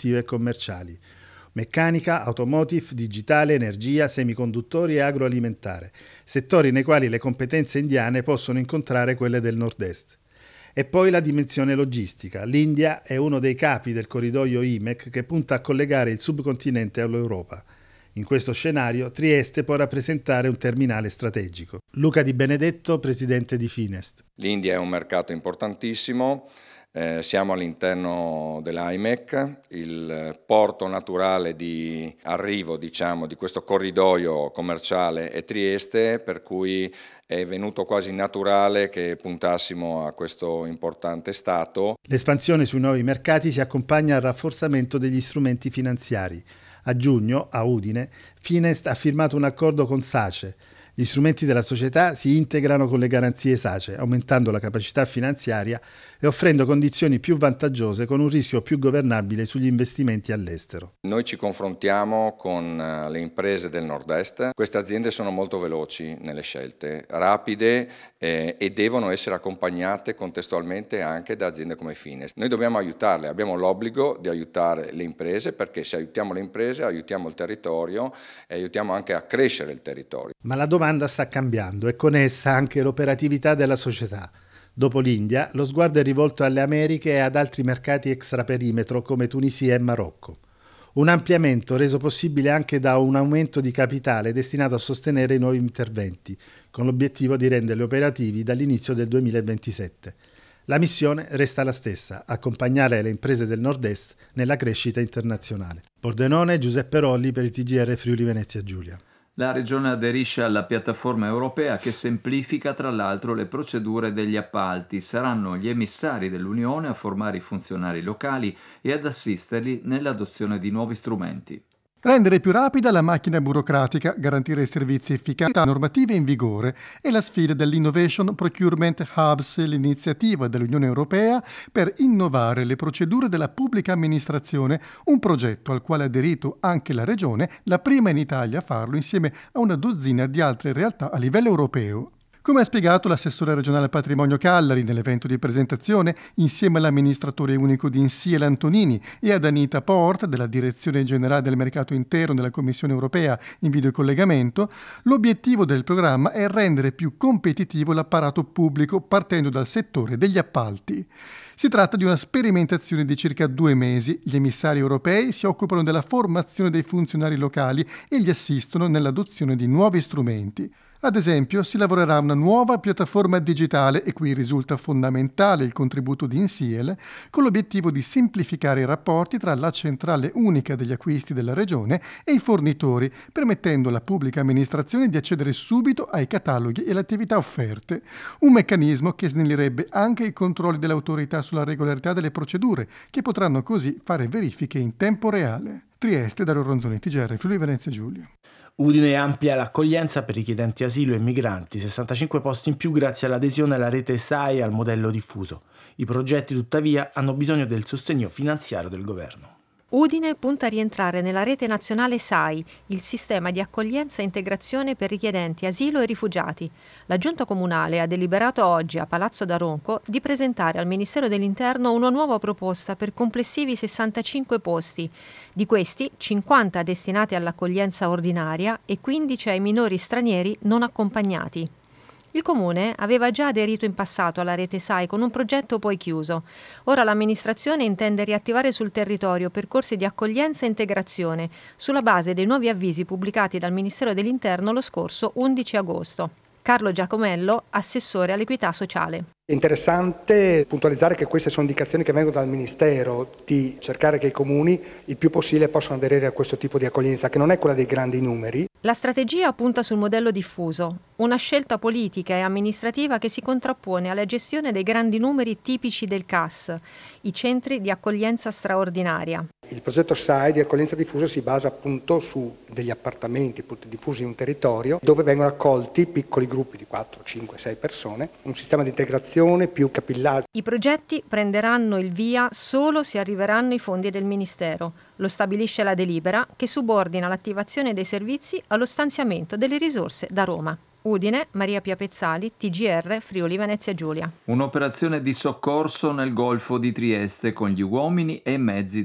produttive e commerciali. Meccanica, automotive, digitale, energia, semiconduttori e agroalimentare, settori nei quali le competenze indiane possono incontrare quelle del nord-est. E poi la dimensione logistica. L'India è uno dei capi del corridoio IMEC che punta a collegare il subcontinente all'Europa. In questo scenario Trieste può rappresentare un terminale strategico. Luca Di Benedetto, presidente di Finest. L'India è un mercato importantissimo. Siamo all'interno dell'IMEC, il porto naturale di arrivo, di questo corridoio commerciale è Trieste, per cui è venuto quasi naturale che puntassimo a questo importante stato. L'espansione sui nuovi mercati si accompagna al rafforzamento degli strumenti finanziari. A giugno, a Udine, Finest ha firmato un accordo con SACE. Gli strumenti della società si integrano con le garanzie SACE, aumentando la capacità finanziaria e offrendo condizioni più vantaggiose con un rischio più governabile sugli investimenti all'estero. Noi ci confrontiamo con le imprese del nord-est. Queste aziende sono molto veloci nelle scelte, rapide e devono essere accompagnate contestualmente anche da aziende come Finest. Noi dobbiamo aiutarle, abbiamo l'obbligo di aiutare le imprese, perché se aiutiamo le imprese aiutiamo il territorio e aiutiamo anche a crescere il territorio. Ma la domanda sta cambiando e con essa anche l'operatività della società. Dopo l'India, lo sguardo è rivolto alle Americhe e ad altri mercati extraperimetro come Tunisia e Marocco. Un ampliamento reso possibile anche da un aumento di capitale destinato a sostenere i nuovi interventi, con l'obiettivo di renderli operativi dall'inizio del 2027. La missione resta la stessa, accompagnare le imprese del nord-est nella crescita internazionale. Pordenone, Giuseppe Rolli per il TGR Friuli Venezia Giulia. La Regione aderisce alla piattaforma europea che semplifica tra l'altro le procedure degli appalti. Saranno gli emissari dell'Unione a formare i funzionari locali e ad assisterli nell'adozione di nuovi strumenti. Rendere più rapida la macchina burocratica, garantire servizi efficaci, normative in vigore e la sfida dell'Innovation Procurement Hubs, l'iniziativa dell'Unione Europea per innovare le procedure della pubblica amministrazione, un progetto al quale ha aderito anche la Regione, la prima in Italia a farlo insieme a una dozzina di altre realtà a livello europeo. Come ha spiegato l'assessore regionale patrimonio Callari nell'evento di presentazione, insieme all'amministratore unico di Insiel Antonini e ad Anita Port, della Direzione Generale del Mercato Interno della Commissione Europea in videocollegamento, l'obiettivo del programma è rendere più competitivo l'apparato pubblico partendo dal settore degli appalti. Si tratta di una sperimentazione di circa 2 mesi. Gli emissari europei si occupano della formazione dei funzionari locali e li assistono nell'adozione di nuovi strumenti. Ad esempio, si lavorerà a una nuova piattaforma digitale, e qui risulta fondamentale il contributo di Insiel, con l'obiettivo di semplificare i rapporti tra la centrale unica degli acquisti della Regione e i fornitori, permettendo alla pubblica amministrazione di accedere subito ai cataloghi e alle attività offerte. Un meccanismo che snellirebbe anche i controlli dell'autorità sulla regolarità delle procedure, che potranno così fare verifiche in tempo reale. Trieste, Dario Ronzoni, TGR Friuli Venezia Giulia. Udine amplia l'accoglienza per richiedenti asilo e migranti, 65 posti in più grazie all'adesione alla rete SAI e al modello diffuso. I progetti tuttavia hanno bisogno del sostegno finanziario del governo. Udine punta a rientrare nella rete nazionale SAI, il sistema di accoglienza e integrazione per richiedenti asilo e rifugiati. La Giunta Comunale ha deliberato oggi a Palazzo d'Aronco di presentare al Ministero dell'Interno una nuova proposta per complessivi 65 posti. Di questi, 50 destinati all'accoglienza ordinaria e 15 ai minori stranieri non accompagnati. Il Comune aveva già aderito in passato alla rete SAI con un progetto poi chiuso. Ora l'amministrazione intende riattivare sul territorio percorsi di accoglienza e integrazione sulla base dei nuovi avvisi pubblicati dal Ministero dell'Interno lo scorso 11 agosto. Carlo Giacomello, assessore all'equità sociale. È interessante puntualizzare che queste sono indicazioni che vengono dal Ministero, di cercare che i comuni il più possibile possano aderire a questo tipo di accoglienza, che non è quella dei grandi numeri. La strategia punta sul modello diffuso, una scelta politica e amministrativa che si contrappone alla gestione dei grandi numeri tipici del CAS, i centri di accoglienza straordinaria. Il progetto SAI di accoglienza diffusa si basa appunto su degli appartamenti diffusi in un territorio dove vengono accolti piccoli gruppi di 4, 5, 6 persone, un sistema di integrazione più capillare. I progetti prenderanno il via solo se arriveranno i fondi del Ministero. Lo stabilisce la delibera che subordina l'attivazione dei servizi allo stanziamento delle risorse da Roma. Udine, Maria Pia Pezzali, TGR, Friuli Venezia Giulia. Un'operazione di soccorso nel Golfo di Trieste con gli uomini e i mezzi